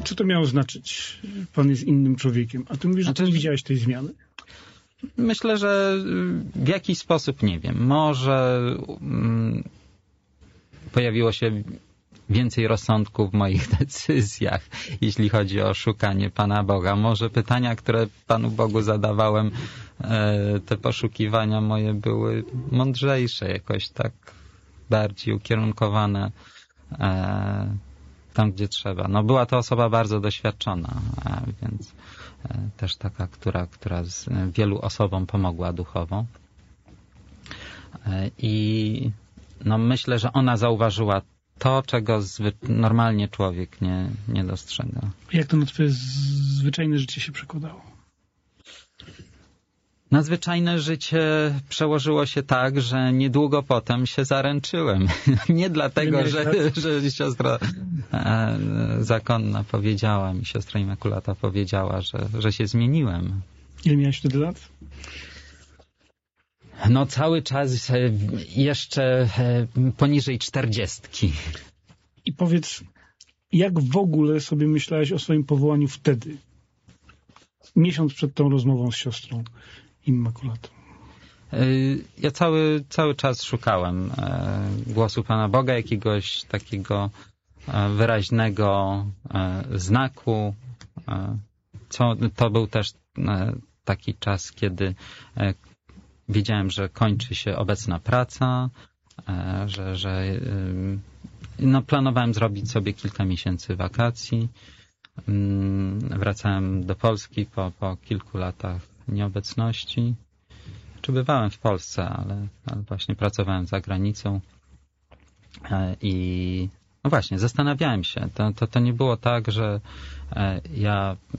Co to miało znaczyć? Pan jest innym człowiekiem. A ty mówisz, że ty nie widziałeś tej zmiany? Myślę, że w jakiś sposób, nie wiem, może pojawiło się więcej rozsądku w moich decyzjach, jeśli chodzi o szukanie Pana Boga. Może pytania, które Panu Bogu zadawałem, te poszukiwania moje były mądrzejsze, jakoś tak bardziej ukierunkowane tam, gdzie trzeba. No, była to osoba bardzo doświadczona, więc też taka, która wielu osobom pomogła duchowo. I no, myślę, że ona zauważyła to, czego normalnie człowiek nie dostrzega. Jak to na twoje zwyczajne życie się przekładało? Na zwyczajne życie przełożyło się tak, że niedługo potem się zaręczyłem. Nie dlatego, że siostra zakonna powiedziała mi, siostra Immaculata powiedziała, że się zmieniłem. Ile miałeś wtedy lat? No cały czas jeszcze poniżej 40. I powiedz, jak w ogóle sobie myślałeś o swoim powołaniu wtedy? Miesiąc przed tą rozmową z siostrą Immaculatą. Ja cały czas szukałem głosu Pana Boga, jakiegoś takiego wyraźnego znaku. To był też taki czas, kiedy wiedziałem, że kończy się obecna praca, że planowałem zrobić sobie kilka miesięcy wakacji. Wracałem do Polski po kilku latach nieobecności. Czy bywałem w Polsce, ale właśnie pracowałem za granicą. I no właśnie, zastanawiałem się. To nie było tak, że ja